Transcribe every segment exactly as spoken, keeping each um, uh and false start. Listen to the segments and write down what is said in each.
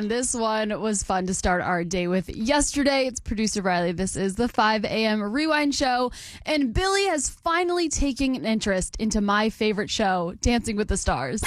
And this one was fun to start our day with yesterday. It's producer Riley. This is the five a.m. Rewind Show. And Billy has finally taken an interest into my favorite show, Dancing with the Stars.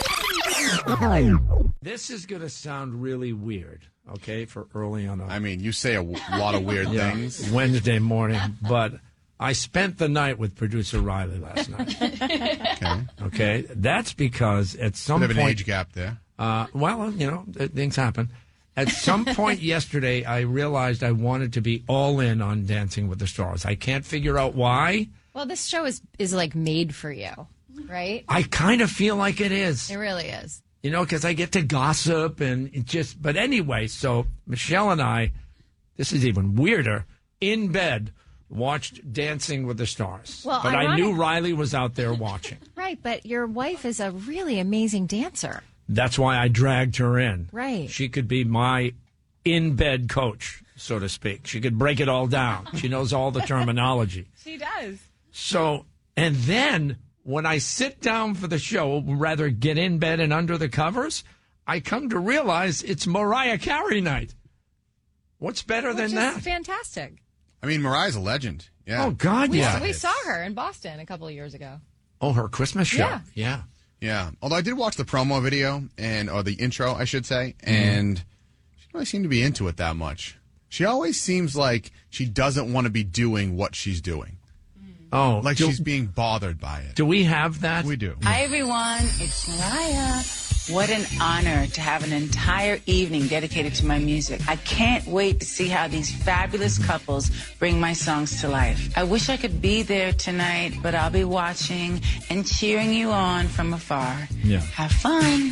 This is going to sound really weird, okay, for early on. A, I mean, you say a w- lot of weird yeah, things. Wednesday morning, but I spent the night with producer Riley last night. Okay. Okay? That's because at some Bit of point... an age gap there. Uh, well, you know, th- things happen. At some point yesterday, I realized I wanted to be all in on Dancing with the Stars. I can't figure out why. Well, this show is, is like made for you, right? I kind of feel like it is. It really is. You know, because I get to gossip and it just... But anyway, so Michelle and I, this is even weirder, in bed, watched Dancing with the Stars. Well, but ironic- I knew Riley was out there watching. Right, but your wife is a really amazing dancer. That's why I dragged her in. Right. She could be my in-bed coach, so to speak. She could break it all down. She knows all the terminology. She does. So, and then when I sit down for the show, rather get in bed and under the covers, I come to realize it's Mariah Carey night. What's better Which than is that? fantastic. I mean, Mariah's a legend. Yeah. Oh, God, We, yeah. we saw her in Boston a couple of years ago. Oh, her Christmas show. Yeah. Yeah. Yeah. Although I did watch the promo video, and or the intro, I should say, and she doesn't really seem to be into it that much. She always seems like she doesn't want to be doing what she's doing. Oh, Like do, she's being bothered by it. do we have that? We do. Hi, everyone. It's Mariah. What an honor to have an entire evening dedicated to my music. I can't wait to see how these fabulous couples bring my songs to life. I wish I could be there tonight, but I'll be watching and cheering you on from afar. Yeah. Have fun.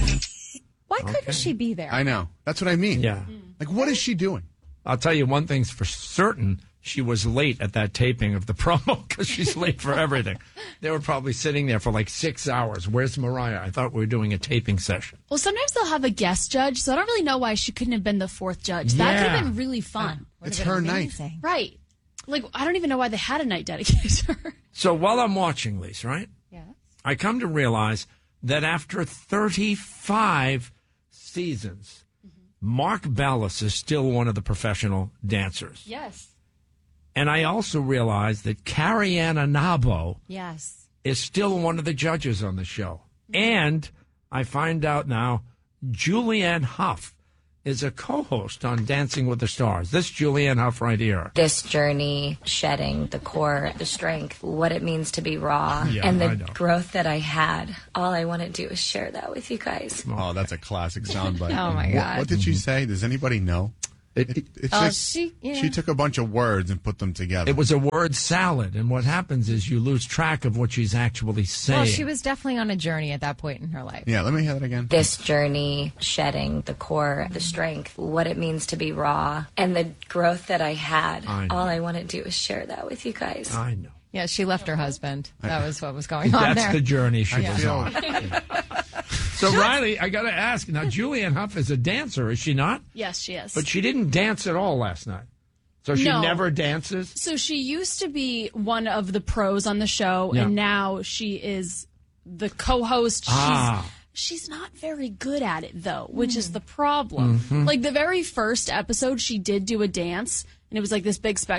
Why couldn't she be there? I know. That's what I mean. Yeah. Like, what is she doing? I'll tell you one thing's for certain. She was late at that taping of the promo because she's late for everything. They were probably sitting there for like six hours. Where's Mariah? I thought we were doing a taping session. Well, sometimes they'll have a guest judge, so I don't really know why she couldn't have been the fourth judge. That could Yeah. have been really fun. Would've It's been her night. amazing. Right. Like, I don't even know why they had a night dedicated to her. So while I'm watching Lise, right, Yes. I come to realize that after thirty-five seasons, Mark Ballas is still one of the professional dancers. Yes. And I also realize that Carrie Ann Anabo Yes. is still one of the judges on the show. And I find out now Julianne Hough is a co-host on Dancing with the Stars. This Julianne Hough right here. This journey, shedding the core, the strength, what it means to be raw, Yeah, and I the know. growth that I had. All I want to do is share that with you guys. Oh, that's a classic soundbite. Oh, my What- God. What, did she say? Does anybody know? It, It, it, it's Oh, just, she- yeah. she took a bunch of words and put them together. it was a word salad. And what happens is you lose track of what she's actually saying. Well, she was definitely on a journey at that point in her life. Yeah, let me hear that again. This journey, shedding the core, the strength, what it means to be raw, and the growth that I had. I know. All I want to do is share that with you guys. I know. Yeah, she left her husband. That was what was going on That's there. the journey she I was feel- on. Yeah. So, Riley, I got to ask. Now, Julianne Hough is a dancer, is she not? Yes, she is. But she didn't dance at all last night. So she No. never dances? So she used to be one of the pros on the show, Yeah. and now she is the co-host. Ah. She's she's not very good at it though, which is the problem. Like the very first episode, she did do a dance, and it was like this big spectacle.